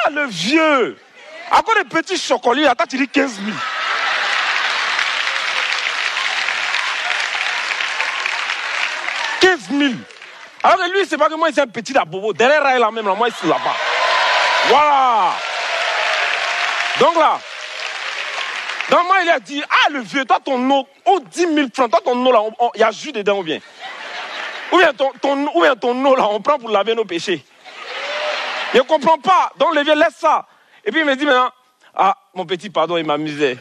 le vieux. Encore des petits chocolats, attends, tu dis 15 000. Alors que lui, c'est pas que moi, c'est un petit d'Abobo. Derrière là même, là, moi, ici, là-bas. Voilà. Donc là, moi, il a dit, le vieux, toi, ton eau, 10 000 francs, toi, ton eau, là, il y a jus dedans, ou bien ton eau, là, on prend pour laver nos péchés. Il ne comprend pas. Donc, le vieux, laisse ça. Et puis, il me dit maintenant, mon petit, pardon, il m'amusait.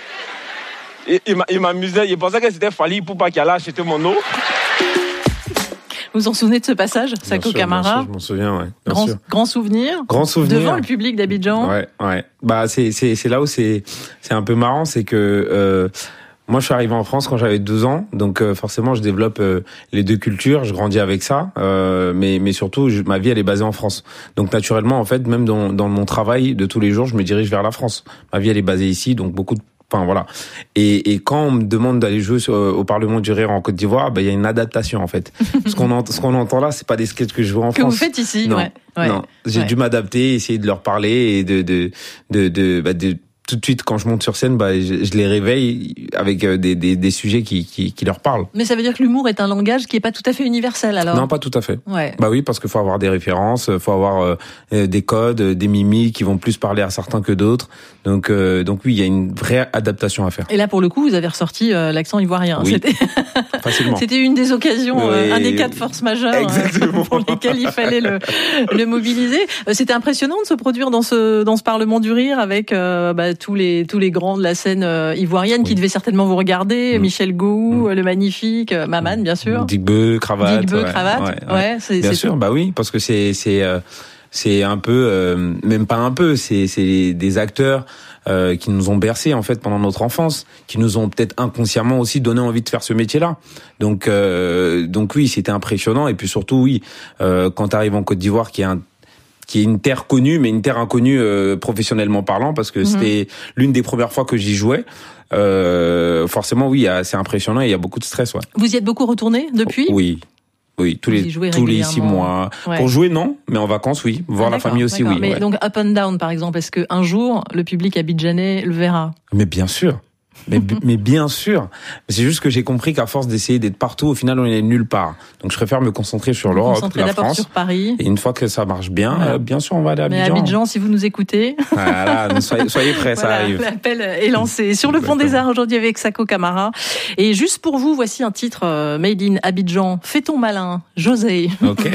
Il m'amusait. Il pensait que c'était Fali pour pas qu'il allait acheter mon eau. Vous vous en souvenez de ce passage, Sako Camara? Bien sûr, je m'en souviens, ouais. Grand souvenir. Devant le public d'Abidjan. Ouais. Bah, c'est là où c'est un peu marrant, c'est que, moi, je suis arrivé en France quand j'avais 12 ans, donc forcément, je développe les deux cultures, je grandis avec ça, mais surtout, ma vie, elle est basée en France. Donc, naturellement, en fait, même dans mon travail de tous les jours, je me dirige vers la France. Ma vie, elle est basée ici, donc enfin voilà. Et quand on me demande d'aller jouer au Parlement du Rire en Côte d'Ivoire, il y a une adaptation en fait. Ce qu'on entend là, c'est pas des sketchs que je vois en France. Que vous faites ici, non, ouais. Non, j'ai dû m'adapter, essayer de leur parler et de tout de suite quand je monte sur scène, je les réveille avec des sujets qui leur parlent. Mais ça veut dire que l'humour est un langage qui est pas tout à fait universel alors. Non, pas tout à fait. Ouais. Bah oui, parce qu'il faut avoir des références, faut avoir des codes, des mimiques qui vont plus parler à certains que d'autres. Donc oui, il y a une vraie adaptation à faire. Et là pour le coup, vous avez ressorti l'accent ivoirien. Oui. Facilement. C'était une des occasions, oui. un des cas de force majeure pour lesquels il fallait le mobiliser. C'était impressionnant de se produire dans ce Parlement du Rire avec tous les grands de la scène ivoirienne qui devaient certainement vous regarder. Michel Gou, le magnifique, Maman, bien sûr. Digbeu, Cravate. Ouais. Bien sûr, bah oui, parce que c'est un peu, même pas un peu, c'est des acteurs qui nous ont bercés en fait pendant notre enfance, qui nous ont peut-être inconsciemment aussi donné envie de faire ce métier-là. Donc oui, c'était impressionnant. Et puis surtout, oui, quand tu arrives en Côte d'Ivoire, qui est une terre connue, mais une terre inconnue professionnellement parlant, parce que c'était l'une des premières fois que j'y jouais. Forcément, oui, c'est impressionnant et il y a beaucoup de stress. Ouais. Vous y êtes beaucoup retourné depuis ? Oui, tous les 6 mois. Ouais. Pour jouer, non, mais en vacances, oui. Voir la famille aussi, oui. Mais donc, Up and Down, par exemple, est-ce qu'un jour, le public abidjanais le verra ? Mais bien sûr. Mais bien sûr. C'est juste que j'ai compris qu'à force d'essayer d'être partout, au final, on est nulle part. Donc, je préfère me concentrer sur l'Europe, la France. Sur Paris. Et une fois que ça marche bien, bien sûr, on va aller à Abidjan. Mais Abidjan, si vous nous écoutez. Voilà, soyez prêts, ça arrive. L'appel est lancé. Sur le Pont des Arts, aujourd'hui, avec Sako Camara. Et juste pour vous, voici un titre made in Abidjan. Fais ton malin, José. Ok.